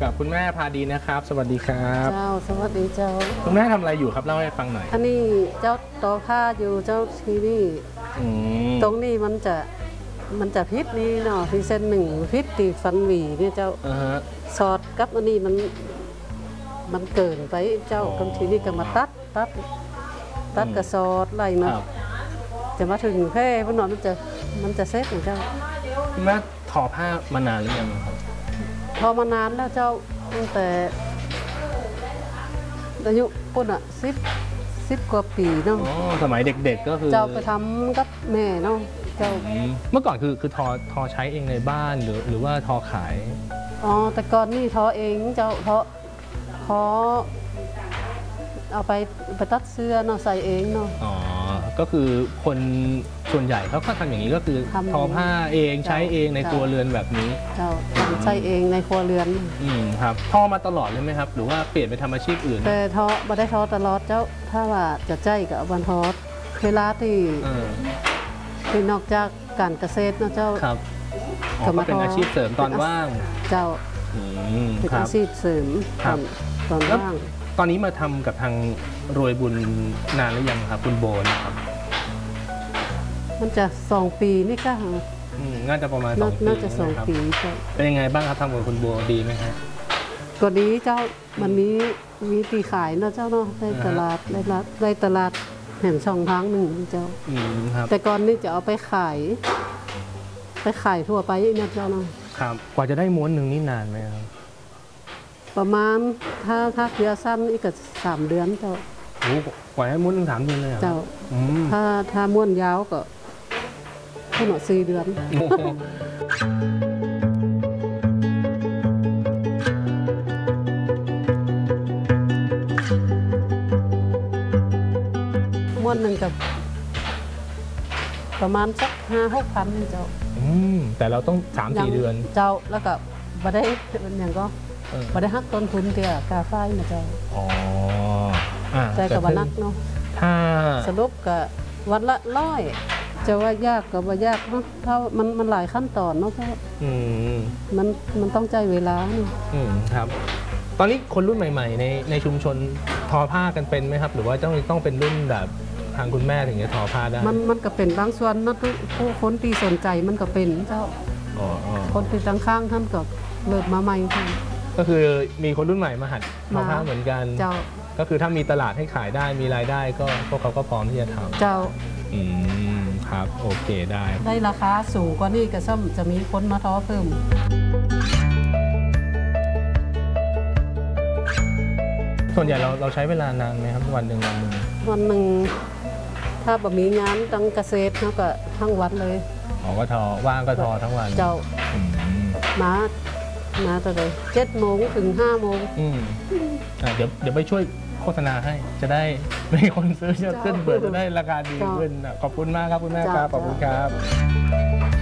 กับคุณแม่พาดีนะครับสวัสดีครับเจ้าสวัสดีเจ้าคุณแม่ทำอะไรอยู่ครับเล่าให้ฟังหน่อยอันนี้เจ้าต่อผ้าอยู่เจ้าทีนี่ตรงนี้มันจะพิษนี่เนาะพิเศษหนึ่งพิษตีฟันหวีเนี่ยเจ้าสอดกับอันนี้มันเกินไปเจ้ากำทีนี่ก็มาตัดกระสอดอะไรมาจะมาถึงแพร่พวกนั้นมันจะเซ็ตของเจ้าคุณแม่ทอผ้ามานานหรือยังครับทอมานานแล้วเจ้าตั้งแต่อายุปุ่นอ่ะสิบกว่าปีเนาะสมัยเด็กๆก็คือเจ้าไปทำกับแม่เนาะเจ้าเมื่อก่อนคือทอใช้เองในบ้านหรือว่าทอขายแต่ก่อนนี่ทอเองเจ้าทอเอาไปตัดเสื้อเนาะใส่เองเนาะก็คือคนส่วนใหญ่เขาทำอย่างนี้ก็คือทอผ้าเองใช้เองในครัวเรือนแบบนี้เจ้าใช้เองในครัวเรือนครับทอมาตลอดเลยไหมครับหรือว่าเปลี่ยนไปทำอาชีพอื่นแต่ทอไม่ได้ทอตลอดเจ้าถ้าว่าจะใจกับวันทอเวลาที่นอกจากการเกษตรนะเจ้าครับก็เป็นอาชีพเสริมตอนว่างเจ้าเป็นอาชีพเสริมตอนว่างตอนนี้มาทำกับทางโรยบุญนานหรือยังครับคุณโบนะครับมันจะ2 ปีนี่ก็น่าจะประมาณ2 ปีน่าจะ2 ปีใช่เป็นยังไงบ้างครับทำกับคุณโบดีไหมครับก็ดีเจ้ามันมีตีขายเนาะเจ้าเนาะในตลาดแห่งช่องทางหนึ่งเจ้าแต่ก่อนนี่จะเอาไปขายทั่วไปเนี่ยเจ้าเนาะครับกว่าจะได้ม้วนหนึ่งนี่นานไหมครับประมาณถ้าเรือสั้นอีกก็3 เดือนเจ้ากว่าให้ม้วน3 เดือนเลยเจ้าถ้าม้วนยาวก็ขนาด4 เดือนม้วนหนึ่งกับประมาณสัก5-6 พันเจ้าแต่เราต้อง3-4 เดือนเจ้าแล้วก็มาได้อย่างก็มาได้หักต้นทุนเดียวกาไฟมาเจ้าแต่กับวันนักเนาะถ้าสรุปกับวันละ100จะว่ายากกับว่ายากเนาะเพราะมันหลายขั้นตอนเนาะเพราะมันต้องใจเวลาเนาะครับตอนนี้คนรุ่นใหม่ๆในชุมชนทอผ้ากันเป็นไหมครับหรือว่าต้องเป็นรุ่นแบบทางคุณแม่ถึงจะทอผ้าได้มันก็เป็นบางส่วนนะผู้คนที่สนใจมันก็เป็นเจ้าคนที่ข้างท่านก็เลิกมาใหม่ก็คือมีคนรุ่นใหม่มาหัดทอผ้าเหมือนกันเจ้าก็คือถ้ามีตลาดให้ขายได้มีรายได้ก็พวกเขาก็พร้อมที่จะทำเจ้าครับโอเคได้ราคาสูงกว่านี้ก็ซ่อมจะมีคนมาทอเพิ่มส่วนใหญ่เราใช้เวลานานไหมครับวันหนึ่งถ้าแบบมีงานตั้งเกษตรเขาก็ทั้งวันเลยก็ทอว่างก็ทอทั้งวันเจ้ามาตอนไหน7 โมงถึง5 โมงเดี๋ยวไปช่วยโฆษณาให้จะได้มีคนซื้อเยอะขึ้นเผื่อจะได้ราคาดีขึ้นขอบคุณมากครับคุณแม่ครับขอบคุณครับ